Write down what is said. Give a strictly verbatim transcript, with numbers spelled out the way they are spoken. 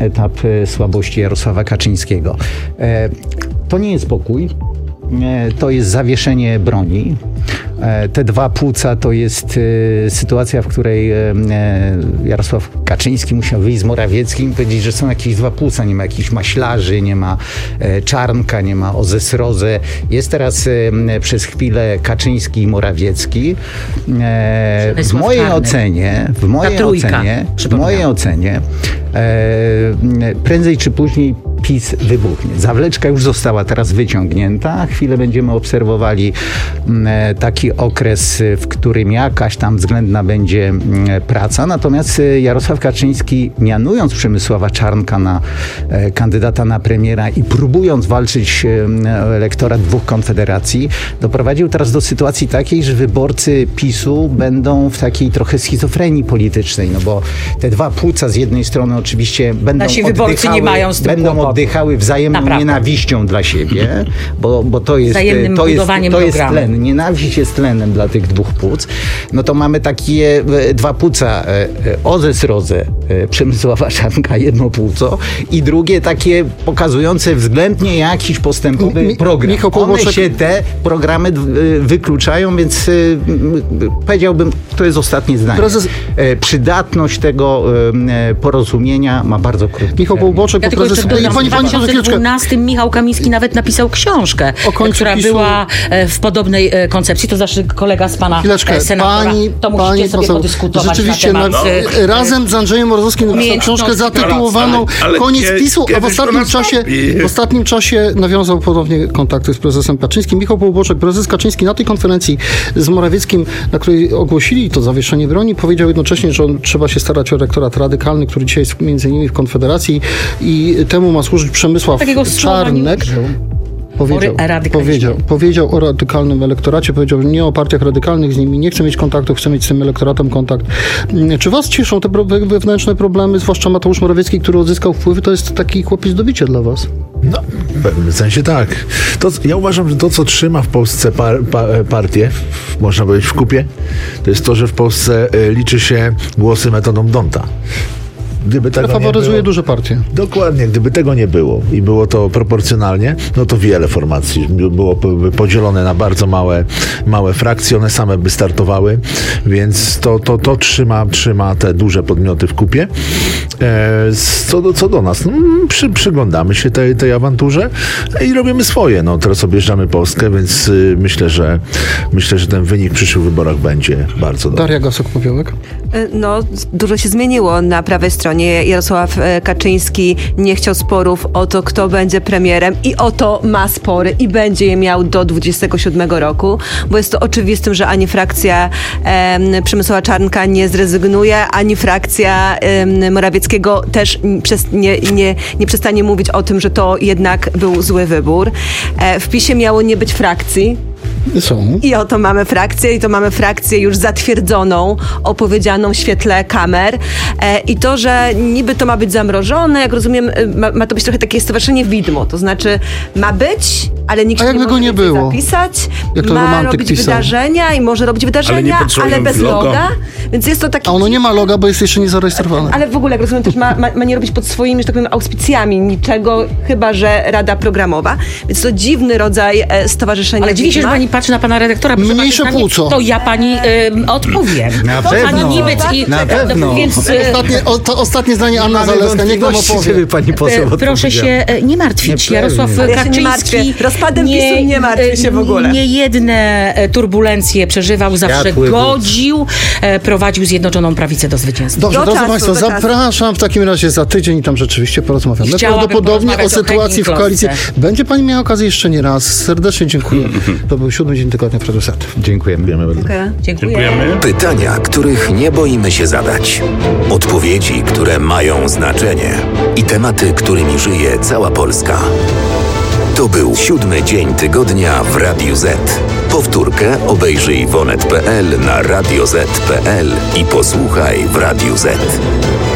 etap słabości Jarosława Kaczyńskiego. To nie jest pokój, to jest zawieszenie broni. Te dwa płuca to jest sytuacja, w której Jarosław Kaczyński musiał wyjść z Morawieckim i powiedzieć, że są jakieś dwa płuca. Nie ma jakichś maślarzy, nie ma Czarnka, nie ma O Ze S R O Z E. Jest teraz przez chwilę Kaczyński i Morawiecki. W mojej ocenie, w mojej ocenie, w mojej ocenie prędzej czy później PiS wybuchnie. Zawleczka już została teraz wyciągnięta. Chwilę będziemy obserwowali taki okres, w którym jakaś tam względna będzie praca. Natomiast Jarosław Kaczyński, mianując Przemysława Czarnka na kandydata na premiera i próbując walczyć o elektorat dwóch konfederacji, doprowadził teraz do sytuacji takiej, że wyborcy PiSu będą w takiej trochę schizofrenii politycznej, no bo te dwa płuca z jednej strony oczywiście będą Nasi wyborcy nie mają z tym będą kłopotu. oddychały wzajemną Naprawdę. nienawiścią dla siebie, bo, bo to jest, Wzajemnym to jest, budowaniem to jest programu. tlen. Nienawiść jest tlenem dla tych dwóch płuc. No to mamy takie e, dwa płuca, e, O Ze S R O Z E, e, Przemysława Czarnka, jedno płuco i drugie takie pokazujące względnie jakiś postępowy Mi- program. Michał One Kołboczek- się te programy e, wykluczają, więc e, m, powiedziałbym, to jest ostatnie zdanie. Prezes- E, przydatność tego e, porozumienia ma bardzo krótki Michał termin. Kołboczek, Ja bo tylko jeszcze prezes... dodam, Pani, w pani, dwa pani, tysiące chwileczkę. dwunastym Michał Kamiński nawet napisał książkę, O końcu która PiSu. była e, w podobnej e, koncepcji, to znaczy kolega z pana Chwileczkę, e, senatora. pani, to musicie pani sobie poseł, podyskutować rzeczywiście na temat... na, e, razem z Andrzejem Morozowskim napisał umiejętności książkę zatytułowaną ale- ale Koniec kie- PiSu, a w kiedyś to ostatnim, czasie, nastąpi. w ostatnim czasie nawiązał ponownie kontakty z prezesem Kaczyńskim. Michał Kołboczek, prezes Kaczyński na tej konferencji z Morawieckim, na której ogłosili to zawieszenie broni, powiedział jednocześnie, że on, trzeba się starać o elektorat radykalny, który dzisiaj jest między innymi w Konfederacji i temu ma służyć Przemysław Takiego słowa nie Czarnek. użył. Powiedział, O radykalizmie. powiedział, powiedział o radykalnym elektoracie, powiedział nie o partiach radykalnych, z nimi nie chce mieć kontaktu, chce mieć z tym elektoratem kontakt. Czy was cieszą te pro- wewnętrzne problemy, zwłaszcza Mateusz Morawiecki, który odzyskał wpływy, to jest taki chłopiec do bicia dla was? No, w pewnym sensie tak. To, ja uważam, że to, co trzyma w Polsce par, pa, partię, w, można powiedzieć w kupie, to jest to, że w Polsce e, liczy się głosy metodą Donta. Gdyby tego nie Faworyzuje było, duże partie. Dokładnie, gdyby tego nie było i było to proporcjonalnie, no to wiele formacji było podzielone na bardzo małe, małe frakcje, one same by startowały, więc to, to, to trzyma, trzyma te duże podmioty w kupie. E, co, do, co do nas, no, przy, przyglądamy się tej, tej awanturze i robimy swoje. No, teraz objeżdżamy Polskę, więc y, myślę, że myślę, że ten wynik w przyszłych wyborach będzie bardzo dobry. Daria Gosek-Popiołek. No, dużo się zmieniło na prawej stronie. Jarosław e, Kaczyński nie chciał sporów o to, kto będzie premierem i o to ma spory i będzie je miał do dwudziestego siódmego roku, bo jest to oczywistym, że ani frakcja e, Przemysława Czarnka nie zrezygnuje, ani frakcja e, Morawieckiego też przez, nie, nie, nie przestanie mówić o tym, że to jednak był zły wybór. E, w PiSie miało nie być frakcji. Są. I oto mamy frakcję i to mamy frakcję już zatwierdzoną, opowiedzianą w świetle kamer. E, I to, że niby to ma być zamrożone, jak rozumiem, ma, ma to być trochę takie stowarzyszenie widmo. To znaczy ma być, ale nikt A nie jakby może go nie więcej było? zapisać. Jak to ma romantyk robić pisał. wydarzenia i może robić wydarzenia, nie ale, potrzebują bez logo. loga. Więc jest to taki... A ono nie ma loga, bo jest jeszcze nie zarejestrowane. Ale w ogóle, jak rozumiem, też ma, ma, ma nie robić pod swoimi, że tak powiem, auspicjami niczego, chyba że Rada Programowa. Więc to dziwny rodzaj e, stowarzyszenia Ale dziwi się, że widma. pani patrzy na pana redaktora. proszę Mniejsze pani, płuco. To ja pani ym, odpowiem. Na to pewno. Pani Niemiec i, Na pewno. Więc, y, Ostatnie, o, to ostatnie zdanie Anna Mamy Zalewska, niech nam wątpliwości, opowie. żeby pani poseł E, Proszę się e, nie martwić. Nie, Jarosław pewnie. Ja się nie Kaczyński martwię. Rozpadem PiSu nie martwię się w ogóle. Nie jedne e, turbulencje przeżywał, zawsze Światły but. godził, e, prowadził Zjednoczoną Prawicę do zwycięstwa. Dobrze, Do drodzy czasu, Państwo, do czasu. zapraszam w takim razie za tydzień i tam rzeczywiście porozmawiamy. Chciałabym Prawdopodobnie o porozmawiać o sytuacji w Henning koalicji. Klosce. Będzie Pani miała okazję jeszcze nie raz. Serdecznie dziękuję. To był siódmy dzień tygodnia Producentów. Dziękujemy. Dziękujemy bardzo. Dziękuję. Dziękuję. Pytania, których nie boimy się zadać. Odpowiedzi, które mają znaczenie. I tematy, którymi żyje cała Polska. To był siódmy dzień tygodnia w Radiu Z. Powtórkę obejrzyj w onet kropka pe el, na radio zet kropka pe el i posłuchaj w Radiu Z.